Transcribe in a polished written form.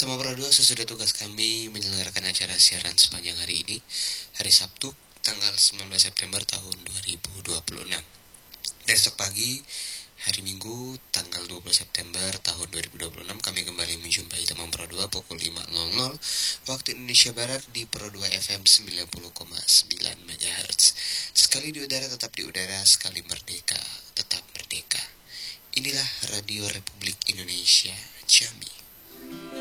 Tema Pro 2 sesudah tugas kami menyelenggarakan acara siaran sepanjang hari ini, hari Sabtu, tanggal 19 September tahun 2026. Dan esok pagi, hari Minggu, tanggal 20 September tahun 2026, kami kembali menjumpai Tema Pro 2 pukul 5.00 waktu Indonesia Barat di Pro 2 FM 90,9 MHz. Sekali di udara tetap di udara, sekali merdeka tetap merdeka. Inilah Radio Republik Indonesia Jambi.